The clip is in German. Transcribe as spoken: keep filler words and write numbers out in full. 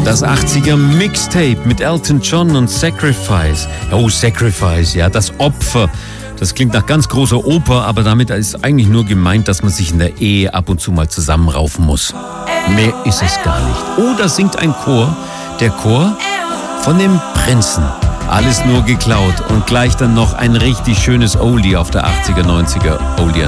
Das achtziger Mixtape mit Elton John und Sacrifice. Oh, Sacrifice, ja, das Opfer. Das klingt nach ganz großer Oper, aber damit ist eigentlich nur gemeint, dass man sich in der Ehe ab und zu mal zusammenraufen muss. Mehr ist es gar nicht. Oder singt ein Chor, der Chor von dem Prinzen. Alles nur geklaut und gleich dann noch ein richtig schönes Oldie auf der achtziger, neunziger Oldie.